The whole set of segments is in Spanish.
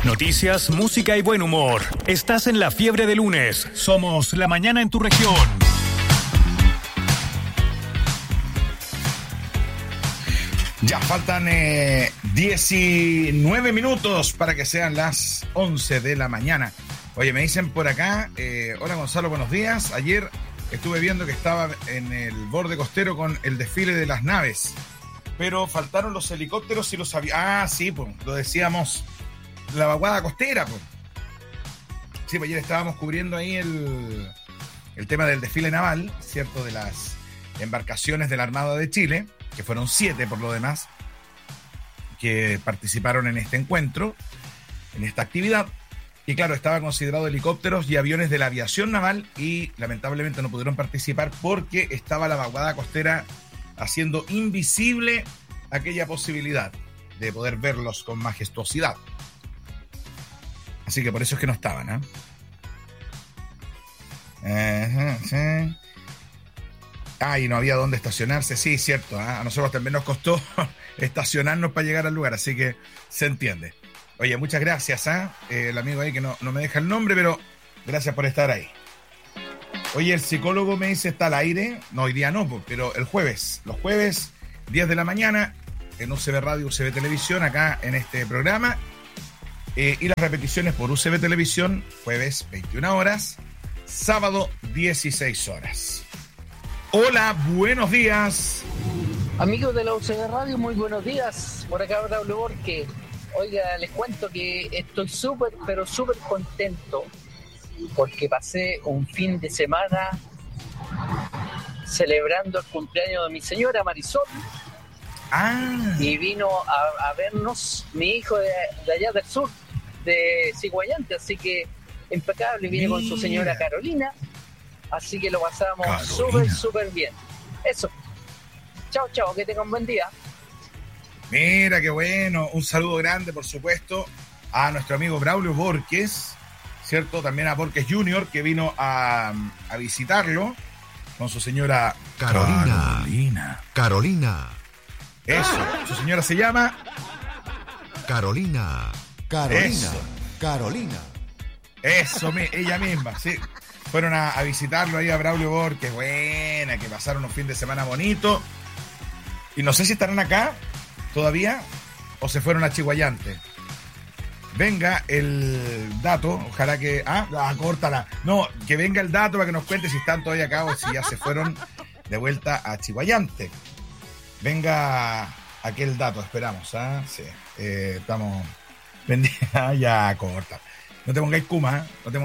Noticias, música y buen humor. Estás en la fiebre de lunes. Somos La Mañana en tu región. Ya faltan 19 minutos para que sean las 11 de la mañana. Oye, me dicen por acá, hola Gonzalo, buenos días. Ayer estuve viendo que estaba en el borde costero con el desfile de las naves, pero faltaron los helicópteros y los aviones. Ah, sí, pues, lo decíamos, la vaguada costera, pues. Sí, pues ayer estábamos cubriendo ahí el tema del desfile naval, ¿cierto? De las embarcaciones de la Armada de Chile, que fueron 7 por lo demás, que participaron en este encuentro, en esta actividad. Y claro, estaba considerado helicópteros y aviones de la aviación naval y lamentablemente no pudieron participar porque estaba la vaguada costera haciendo invisible aquella posibilidad de poder verlos con majestuosidad. Así que por eso es que no estaban, sí. Y no había dónde estacionarse, sí, cierto. A nosotros también nos costó estacionarnos para llegar al lugar, así que se entiende. Oye, muchas gracias, el amigo ahí que no me deja el nombre, pero gracias por estar ahí. Oye, el psicólogo me dice, ¿está al aire? No, hoy día no, pero el jueves, los jueves, 10 de la mañana, en UCB Radio, UCB Televisión, acá en este programa, y las repeticiones por UCB Televisión, jueves, 21 horas, sábado, 16 horas. Hola, buenos días. Amigos de la UCB Radio, muy buenos días. Por acá Braulio Borges. Oiga, les cuento que estoy súper, pero súper contento porque pasé un fin de semana celebrando el cumpleaños de mi señora Marisol. Y vino a vernos mi hijo de allá del sur, de Ciguayante, así que impecable, viene con su señora Carolina. Así que lo pasamos súper bien. Eso. Chao, que tengan un buen día. Mira, qué bueno. Un saludo grande, por supuesto, a nuestro amigo Braulio Borges, ¿cierto? También a Borges Jr., que vino a visitarlo con su señora Carolina. Eso. Su señora se llama Carolina. Eso, ella misma, sí. Fueron a visitarlo ahí a Braulio Borges, buena, que pasaron un fin de semana bonito. Y no sé si estarán acá todavía o se fueron a Chiguayante. Venga el dato, ojalá que... córtala. No, que venga el dato para que nos cuente si están todavía acá o si ya se fueron de vuelta a Chiguayante. Venga aquel dato, esperamos, Sí, estamos... ya, corta. No te pongáis kuma,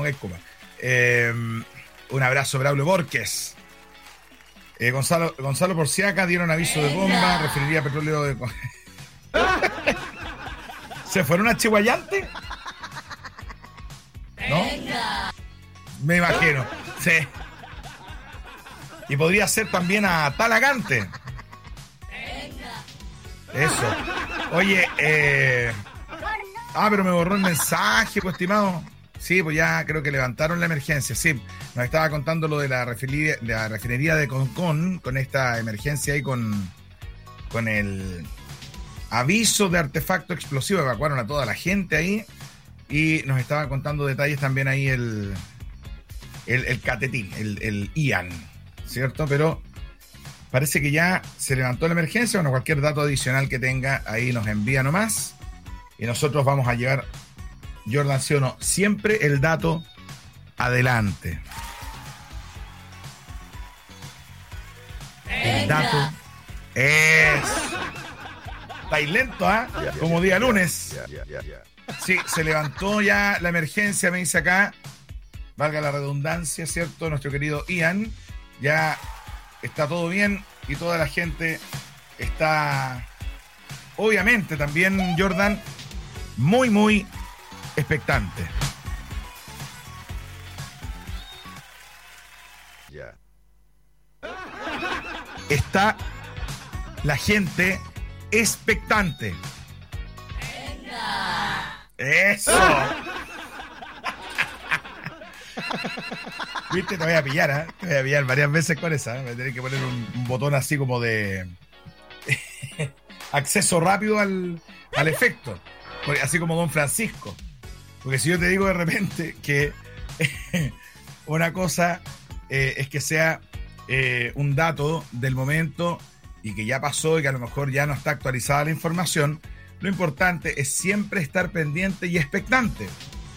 un abrazo, Braulio Borges. Gonzalo Porciaca dieron aviso de bomba, refinería petróleo de... ¿Se fueron a Chiguayante? ¿No? Me imagino, sí. Y podría ser también a Talagante. Eso. Oye, pero me borró el mensaje, pues, estimado. Sí, pues ya creo que levantaron la emergencia. Sí, nos estaba contando lo de la refinería de Concón, con esta emergencia ahí con el aviso de artefacto explosivo. Evacuaron a toda la gente ahí y nos estaba contando detalles también ahí el Catetín, el Ian, ¿cierto? Pero parece que ya se levantó la emergencia. Bueno, cualquier dato adicional que tenga ahí nos envía nomás y nosotros vamos a llevar... Jordan, ¿sí o no? Siempre el dato adelante. El dato es... Estáis lento, Como día lunes. Sí, se levantó ya la emergencia, me dice acá. Valga la redundancia, ¿cierto? Nuestro querido Ian. Ya está todo bien y toda la gente está... Obviamente también, Jordan, muy expectante. Está la gente expectante. Eso. Viste, te voy a pillar, Te voy a pillar varias veces con esa. Voy a tener que poner un botón así como de acceso rápido al efecto. Así como Don Francisco. Porque si yo te digo de repente que una cosa es que sea un dato del momento y que ya pasó y que a lo mejor ya no está actualizada la información, lo importante es siempre estar pendiente y expectante.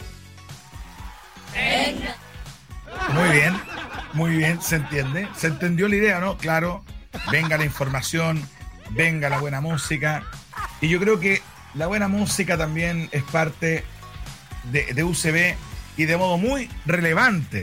Muy bien, se entiende. Se entendió la idea, ¿no? Claro, venga la información, venga la buena música. Y yo creo que la buena música también es parte de UCB y de modo muy relevante.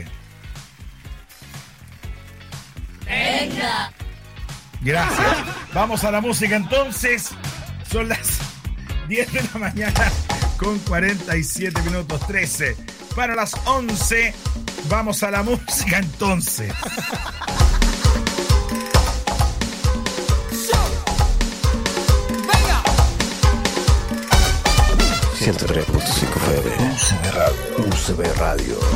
Venga. Gracias. Vamos a la música entonces. Son las 10 de la mañana con 47 minutos 13. Para las 11 vamos a la música entonces. Venga. 103.5 FM. UCB Radio.